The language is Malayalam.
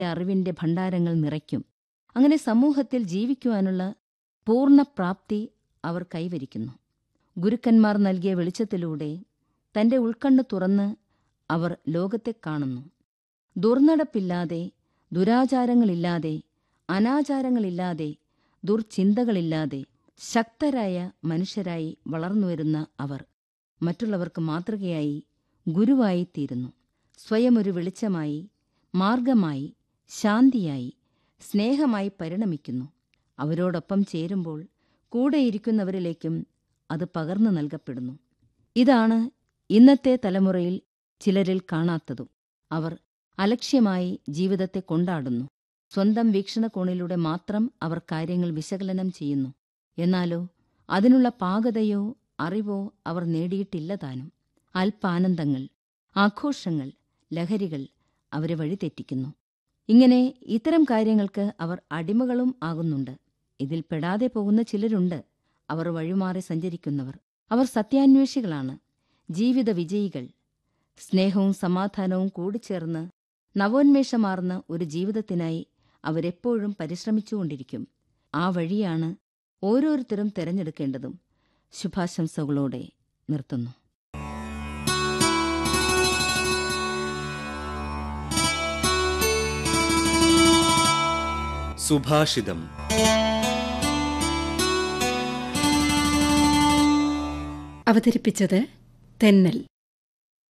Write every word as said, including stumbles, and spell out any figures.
അറിവിന്റെ ഭണ്ഡാരങ്ങൾ നിറയ്ക്കും. അങ്ങനെ സമൂഹത്തിൽ ജീവിക്കുവാനുള്ള പൂർണ്ണപ്രാപ്തി അവർ കൈവരിക്കുന്നു. ഗുരുക്കന്മാർ നൽകിയ വെളിച്ചത്തിലൂടെ തന്റെ ഉൾക്കണ്ണ് തുറന്ന് അവർ ലോകത്തെ കാണുന്നു. ദുർനടപ്പില്ലാതെ, ദുരാചാരങ്ങളില്ലാതെ, അനാചാരങ്ങളില്ലാതെ, ദുർചിന്തകളില്ലാതെ ശക്തരായ മനുഷ്യരായി വളർന്നുവരുന്ന അവർ മറ്റുള്ളവർക്ക് മാതൃകയായി, ഗുരുവായി തീരുന്നു. സ്വയമൊരു വെളിച്ചമായി, മാർഗമായി, ശാന്തിയായി, സ്നേഹമായി പരിണമിക്കുന്നു. അവരോടൊപ്പം ചേരുമ്പോൾ കൂടെയിരിക്കുന്നവരിലേക്കും അത് പകർന്നു നൽകപ്പെടുന്നു. ഇതാണ് ഇന്നത്തെ തലമുറയിൽ ചിലരിൽ കാണാത്തതും. അവർ അലക്ഷ്യമായി ജീവിതത്തെ കൊണ്ടാടുന്നു. സ്വന്തം വീക്ഷണകോണിലൂടെ മാത്രം അവർ കാര്യങ്ങൾ വിശകലനം ചെയ്യുന്നു. എന്നാലോ അതിനുള്ള പാകതയോ അറിവോ അവർ നേടിയിട്ടില്ല താനും. അല്പാനന്ദങ്ങൾ, ആഘോഷങ്ങൾ, ലഹരികൾ അവരെ വഴിതെറ്റിക്കുന്നു. ഇങ്ങനെ ഇത്തരം കാര്യങ്ങൾക്ക് അവർ അടിമകളും ആകുന്നുണ്ട്. ഇതിൽ പെടാതെ പോകുന്ന ചിലരുണ്ട്. അവർ വഴിമാറി സഞ്ചരിക്കുന്നവർ. അവർ സത്യാന്വേഷികളാണ്, ജീവിത വിജയികൾ. സ്നേഹവും സമാധാനവും കൂടിച്ചേർന്ന് നവോന്മേഷമാർന്ന ഒരു ജീവിതത്തിനായി അവരെപ്പോഴും പരിശ്രമിച്ചുകൊണ്ടിരിക്കും. ആ വഴിയാണ് ഓരോരുത്തരും തിരഞ്ഞെടുക്കേണ്ടതും. ശുഭാശംസകളോടെ നിർത്തുന്നു. സുഭാഷിതം. അവതരിപ്പിച്ചത് തെന്നൽ.